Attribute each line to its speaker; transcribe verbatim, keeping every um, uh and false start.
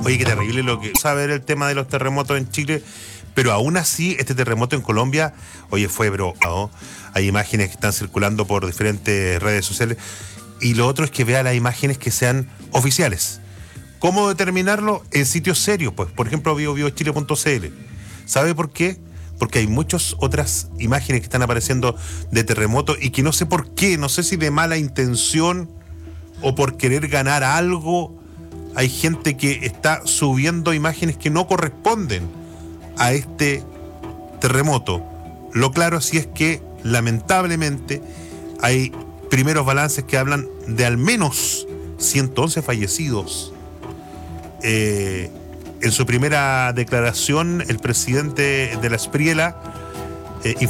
Speaker 1: Oye, qué terrible lo que saber el tema de los terremotos en Chile, pero aún así este terremoto en Colombia, oye, fue bro, ¿no? Hay imágenes que están circulando por diferentes redes sociales y lo otro es que vea las imágenes que sean oficiales. ¿Cómo determinarlo? En sitios serios, pues, por ejemplo, bio bio chile punto c l. ¿Sabe por qué? Porque hay muchas otras imágenes que están apareciendo de terremotos y que no sé por qué, no sé si de mala intención o por querer ganar algo, hay gente que está subiendo imágenes que no corresponden a este terremoto. Lo claro sí es que, lamentablemente, hay primeros balances que hablan de al menos ciento once fallecidos. Eh, en su primera declaración, el presidente de la Espriela eh,